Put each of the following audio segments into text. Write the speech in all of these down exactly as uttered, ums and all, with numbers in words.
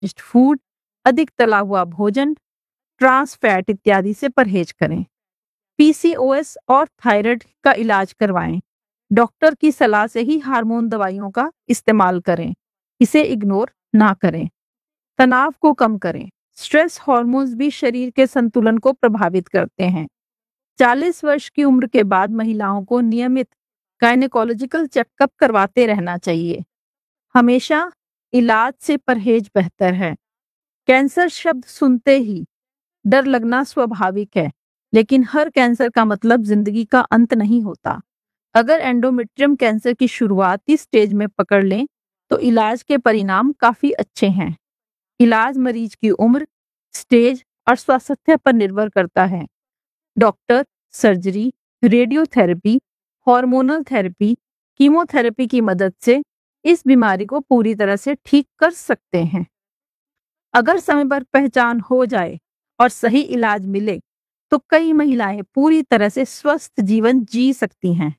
Processed food, अधिक तला हुआ भोजन, ट्रांस फैट इत्यादि से परहेज करें। पीसीओएस और थायराइड का इलाज करवाएं। डॉक्टर की सलाह से ही हार्मोन दवाइयों का इस्तेमाल करें, इसे इग्नोर ना करें। तनाव को कम करें। स्ट्रेस हार्मोन्स भी शरीर के संतुलन को प्रभावित करते हैं। चालीस वर्ष की उम्र के बाद महिलाओं को नियमित गायनेकोलॉजिकल चेकअप करवाते रहना चाहिए। हमेशा इलाज से परहेज बेहतर है। कैंसर शब्द सुनते ही डर लगना स्वाभाविक है, लेकिन हर कैंसर का मतलब जिंदगी का अंत नहीं होता। अगर एंडोमेट्रियम कैंसर की शुरुआती स्टेज में पकड़ लें तो इलाज के परिणाम काफी अच्छे हैं। इलाज मरीज की उम्र, स्टेज और स्वास्थ्य पर निर्भर करता है। Doctor surgery, radiotherapy, hormonal therapy, chemotherapy की मदद से इस बीमारी को पूरी तरह से ठीक कर सकते हैं। अगर समय पर पहचान हो जाए और सही इलाज मिले तो कई महिलाएं पूरी तरह से स्वस्थ जीवन जी सकती हैं।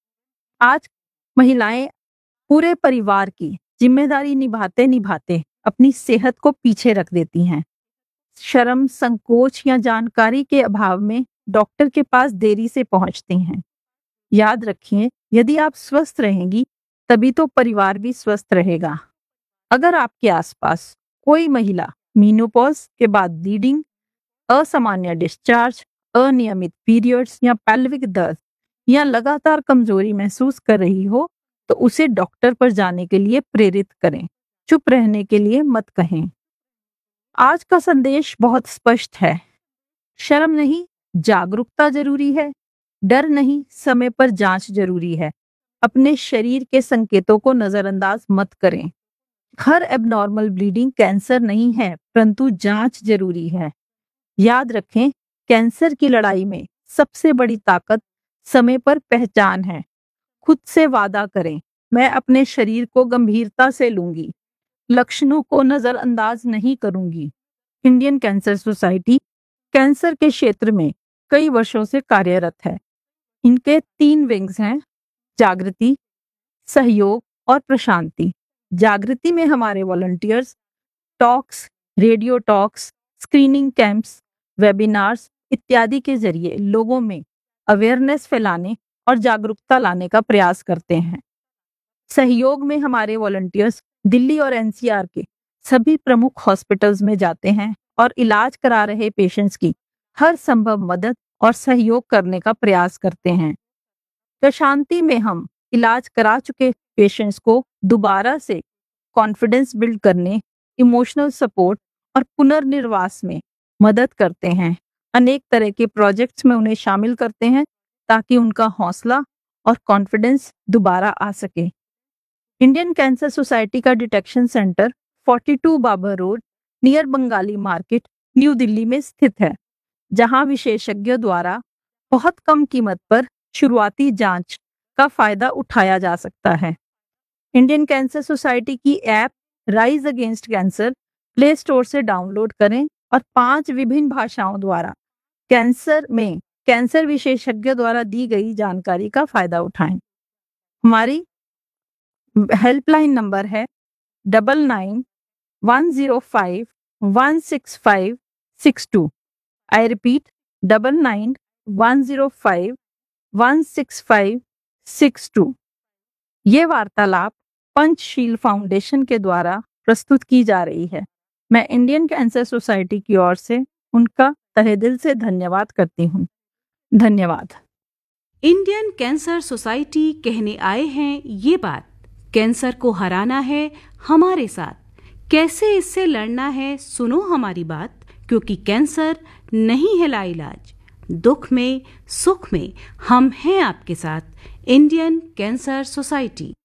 आज महिलाएं पूरे परिवार की जिम्मेदारी निभाते निभाते अपनी सेहत को पीछे रख देती हैं। शर्म, संकोच या जानकारी के अभाव में डॉक्टर के पास देरी से पहुंचती हैं। याद रखिए, यदि आप स्वस्थ रहेंगी तभी तो परिवार भी स्वस्थ रहेगा। अगर आपके आसपास कोई महिला मीनोपॉज के बाद ब्लीडिंग, असामान्य डिस्चार्ज, अनियमित पीरियड्स या पेल्विक दर्द या लगातार कमजोरी महसूस कर रही हो तो उसे डॉक्टर पर जाने के लिए प्रेरित करें। चुप रहने के लिए मत कहें। आज का संदेश बहुत स्पष्ट है। शर्म नहीं, जागरूकता जरूरी है। डर नहीं, समय पर जांच जरूरी है। अपने शरीर के संकेतों को नजरअंदाज मत करें। हर एबनॉर्मल ब्लीडिंग कैंसर नहीं है, परंतु जांच जरूरी है। याद रखें, कैंसर की लड़ाई में सबसे बड़ी ताकत समय पर पहचान है। खुद से वादा करें, मैं अपने शरीर को गंभीरता से लूंगी, लक्षणों को नजरअंदाज नहीं करूंगी। इंडियन कैंसर सोसाइटी कैंसर के क्षेत्र में कई वर्षों से कार्यरत है। इनके तीन विंग्स हैं, जागृति, सहयोग और प्रशांति। जागृति में हमारे volunteers talks, radio talks, screening camps, webinars इत्यादि के जरिए लोगों में अवेयरनेस फैलाने और जागरूकता लाने का प्रयास करते हैं। सहयोग में हमारे वॉलंटियर्स दिल्ली और एनसीआर के सभी प्रमुख हॉस्पिटल्स में जाते हैं और इलाज करा रहे पेशेंट्स की हर संभव मदद और सहयोग करने का प्रयास करते हैं। प्रशांति में हम इलाज करा चुके पेशेंट्स को दोबारा से कॉन्फिडेंस बिल्ड करने, इमोशनल सपोर्ट और पुनर्निर्वास में मदद करते हैं। अनेक तरह के प्रोजेक्ट्स में उन्हें शामिल करते हैं ताकि उनका हौसला और कॉन्फिडेंस दोबारा आ सके। इंडियन कैंसर सोसाइटी का डिटेक्शन सेंटर बयालीस Babar road near Bengali market, new Delhi में स्थित है, जहां विशेषज्ञों द्वारा बहुत कम कीमत पर शुरुआती जांच का फायदा उठाया जा सकता है। इंडियन कैंसर सोसाइटी की app rise against cancer play store से डाउनलोड करें और पांच विभिन्न भाषाओं द्वारा कैंसर में कैंसर विशेषज्ञ द्वारा दी गई जानकारी का फायदा उठाएं। हमारी हेल्पलाइन नंबर है double nine one zero five one six five six to. I repeat, double nine one zero five one six five six to. ये वार्तालाप पंचशील फाउंडेशन के द्वारा प्रस्तुत की जा रही है। मैं इंडियन कैंसर सोसाइटी की ओर से उनका तहे दिल से धन्यवाद करती हूँ। धन्यवाद। इंडियन कैंसर सोसाइटी कहने आए हैं ये बात, कैंसर को हराना है हमारे साथ, कैसे इससे लड़ना है सुनो हमारी बात, क्योंकि कैंसर नहीं है लाइलाज, दुख में सुख में हम हैं आपके साथ। Indian cancer society.